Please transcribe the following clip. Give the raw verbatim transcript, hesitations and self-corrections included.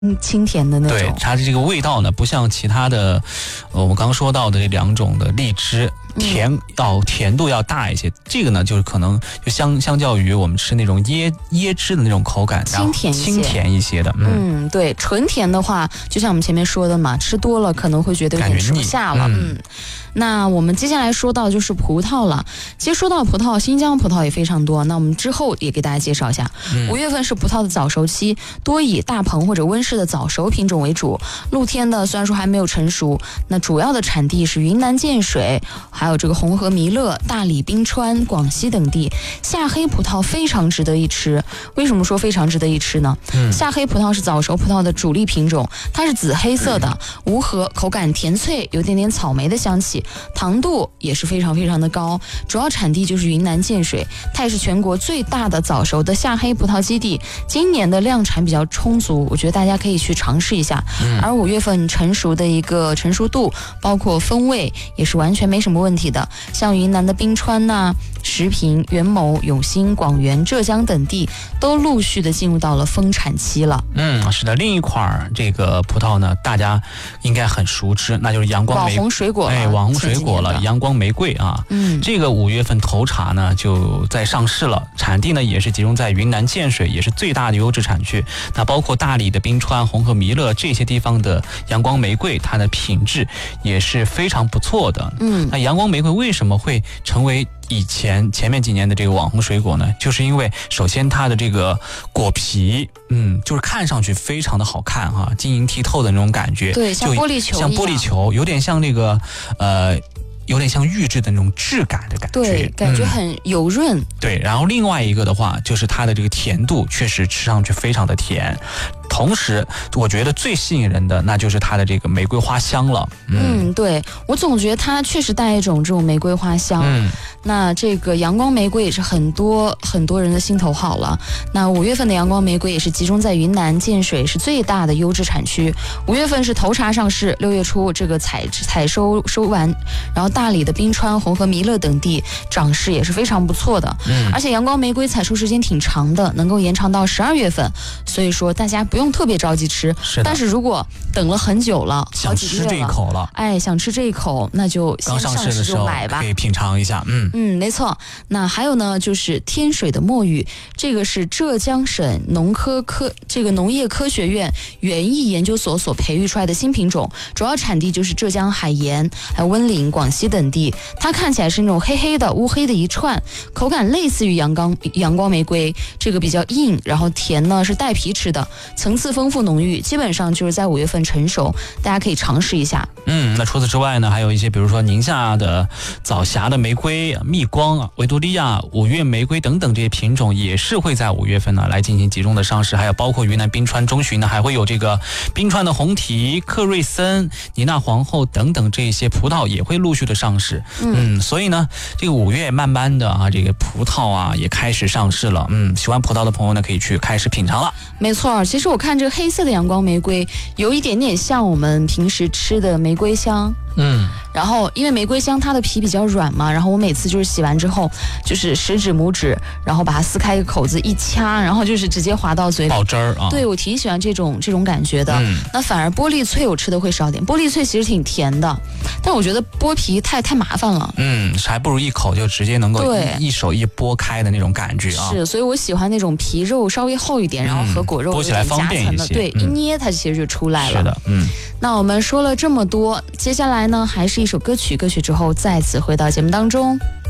嗯，清甜的那种。 对，它的这个味道呢，不像其他的，呃，我们刚刚说到的这两种的荔枝，甜要甜度要大一些。这个呢，就是可能就相相较于我们吃那种椰椰汁的那种口感， 清甜一些清甜一些的。 嗯，嗯对，纯甜的话，就像我们前面说的嘛，吃多了可能会觉得有点吃不下了。嗯。嗯那我们接下来说到就是葡萄了。其实说到葡萄，新疆葡萄也非常多。那我们之后也给大家介绍一下。五、嗯、月份是葡萄的早熟期，多以大棚或者温室的早熟品种为主。露天的虽然说还没有成熟，那主要的产地是云南建水，还有这个红河弥勒、大理、宾川、广西等地。夏黑葡萄非常值得一吃。为什么说非常值得一吃呢？嗯、夏黑葡萄是早熟葡萄的主力品种，它是紫黑色的，嗯、无核，口感甜脆，有点点草莓的香气。糖度也是非常非常的高，主要产地就是云南建水，它也是全国最大的早熟的夏黑葡萄基地。今年的量产比较充足，我觉得大家可以去尝试一下。嗯、而五月份成熟的一个成熟度，包括风味也是完全没什么问题的。像云南的宾川呐、啊、石屏、元谋、永兴、广元、浙江等地都陆续的进入到了丰产期了。 嗯，是的。另一款这个葡萄呢，大家应该很熟知，那就是阳光玫瑰。 网红水果， 哎，网红水果了，阳光玫瑰啊。嗯，这个五月份头茬呢就在上市了，产地呢也是集中在云南建水，也是最大的优质产区。那包括大理的宾川、红河弥勒这些地方的阳光玫瑰，它的品质也是非常不错的。嗯，那阳光玫瑰为什么会成为以前前面几年的这个网红水果呢？就是因为首先它的这个果皮，嗯，就是看上去非常的好看哈、啊，晶莹剔透的那种感觉， 对，像玻璃球， 像玻璃球，有点像那个呃。有点像预制的那种质感的感觉， 对，感觉很油润、嗯。 对，然后另外一个的话，就是它的这个甜度确实吃上去非常的甜。同时，我觉得最吸引人的那就是它的这个玫瑰花香了。 嗯，嗯对，我总觉得它确实带一种这种玫瑰花香。嗯，那这个阳光玫瑰也是很多很多人的心头好了。那五月份的阳光玫瑰也是集中在云南建水，是最大的优质产区。五月份是头茬上市，六月初这个采采收收完，然后大理的宾川、红河弥勒等地长势也是非常不错的。嗯，而且阳光玫瑰采收时间挺长的，能够延长到十二月份，所以说大家不用。不用特别着急吃， 是但是如果等了很久了， 想吃这一口了， 哎，想吃这一口，那就先上市就买吧， 可以品尝一下。嗯嗯，没错。那还有呢，就是天水的墨玉，这个是浙江省农科科这个农业科学院园艺研究所所培育出来的新品种，主要产地就是浙江海盐、还有温岭、广西等地。它看起来是那种黑黑的、乌黑的一串，口感类似于阳光阳光玫瑰，这个比较硬，然后甜呢是带皮吃的。层次丰富浓郁，基本上就是在五月份成熟，大家可以尝试一下。 嗯，那除此之外呢，还有一些比如说宁夏的早霞的玫瑰、蜜光、维多利亚、五月玫瑰等等这些品种，也是会在五月份呢来进行集中的上市。还有包括云南宾川中旬呢，还会有这个宾川的红提、克瑞森、妮娜皇后等等这些葡萄也会陆续的上市。嗯, 嗯，所以呢，这个五月慢慢的啊，这个葡萄啊也开始上市了。嗯，喜欢葡萄的朋友呢，可以去开始品尝了。 没错，其实我看这个黑色的阳光玫瑰有一点点像我们平时吃的玫瑰香。嗯，然后因为玫瑰香它的皮比较软嘛，然后我每次就是洗完之后，就是食指、拇指，然后把它撕开一个口子一掐，然后就是直接滑到嘴里爆汁儿啊。 对，我挺喜欢这种这种感觉的。嗯，那反而玻璃脆我吃的会少点，玻璃脆其实挺甜的，但我觉得剥皮太太麻烦了。 嗯，还不如一口就直接能够一一手一剥开的那种感觉啊。 是，所以我喜欢那种皮肉稍微厚一点，然后和果肉剥起来方便一些。 对，一捏它其实就出来了。 是的，嗯。 那我们说了这么多，接下来呢，还是一首歌曲，歌曲之后再次回到节目当中。